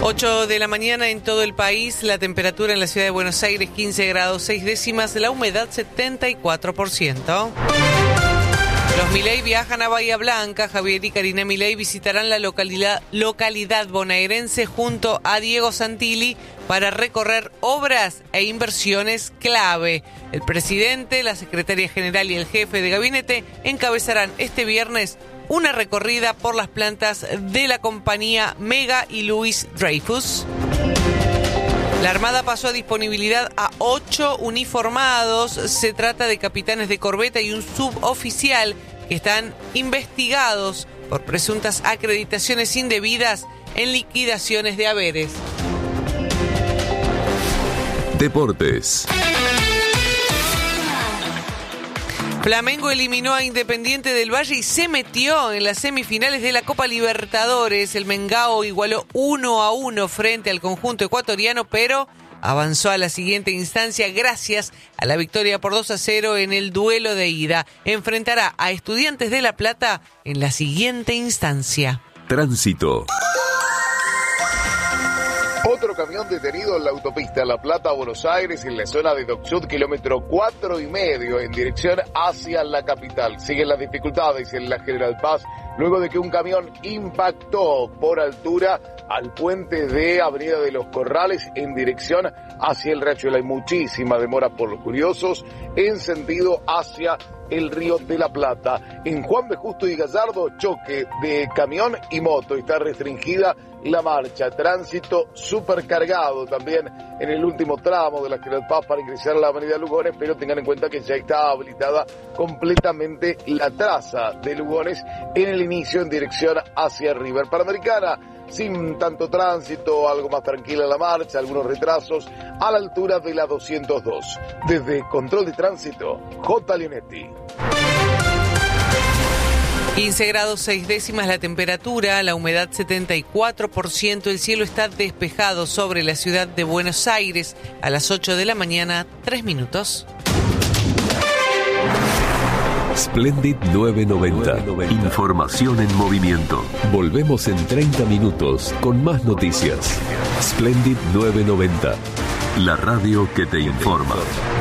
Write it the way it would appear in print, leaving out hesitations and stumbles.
8 de la mañana en todo el país, la temperatura en la ciudad de Buenos Aires 15 grados 6 décimas, la humedad 74%. Los Milei viajan a Bahía Blanca. Javier y Karina Milei visitarán la localidad bonaerense junto a Diego Santilli para recorrer obras e inversiones clave. El presidente, la secretaria general y el jefe de gabinete encabezarán este viernes una recorrida por las plantas de la compañía Mega y Louis Dreyfus. La Armada pasó a disponibilidad a 8 uniformados. Se trata de capitanes de corbeta y un suboficial que están investigados por presuntas acreditaciones indebidas en liquidaciones de haberes. Deportes. Flamengo eliminó a Independiente del Valle y se metió en las semifinales de la Copa Libertadores. El Mengao igualó 1-1 frente al conjunto ecuatoriano, pero avanzó a la siguiente instancia gracias a la victoria por 2-0 en el duelo de ida. Enfrentará a Estudiantes de La Plata en la siguiente instancia. Tránsito. Otro camión detenido en la autopista La Plata-Buenos Aires en la zona de Dock Sud, kilómetro 4,5 en dirección hacia la capital. Siguen las dificultades en la General Paz luego de que un camión impactó por altura al puente de Avenida de los Corrales en dirección hacia el Riachuelo. Hay muchísima demora por los curiosos en sentido hacia el Río de la Plata. En Juan B. Justo y Gallardo, choque de camión y moto. Está restringida la marcha. Tránsito supercargado también en el último tramo de la General Paz para ingresar a la Avenida Lugones, pero tengan en cuenta que ya está habilitada completamente la traza de Lugones en el inicio en dirección hacia River. Panamericana, sin tanto tránsito, algo más tranquila la marcha, algunos retrasos a la altura de la 202. Desde Control de Tránsito, J. Leonetti. 15 grados 6 décimas la temperatura, la humedad 74%, el cielo está despejado sobre la ciudad de Buenos Aires a las 8 de la mañana, 3 minutos. Splendid 990. Información en movimiento. Volvemos en 30 minutos con más noticias. Splendid 990. La radio que te informa.